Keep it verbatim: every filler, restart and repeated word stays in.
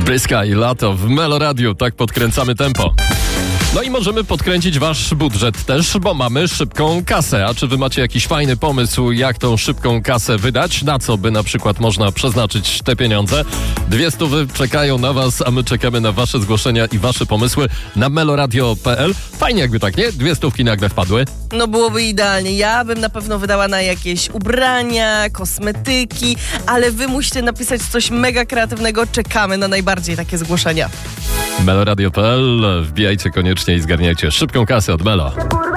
Bryska i lato w Melo Radio, tak podkręcamy tempo. No i możemy podkręcić wasz budżet też, bo mamy szybką kasę. A czy wy macie jakiś fajny pomysł, jak tą szybką kasę wydać? Na co by na przykład można przeznaczyć te pieniądze? Dwie stówy czekają na was, a my czekamy na wasze zgłoszenia i wasze pomysły na meloradio kropka p l. Fajnie jakby tak, nie? Dwie stówki nagle wpadły. No byłoby idealnie. Ja bym na pewno wydała na jakieś ubrania, kosmetyki, ale wy musicie napisać coś mega kreatywnego. Czekamy na najbardziej takie zgłoszenia. meloradio kropka p l. Wbijajcie koniecznie i zgarniajcie szybką kasę od Melo.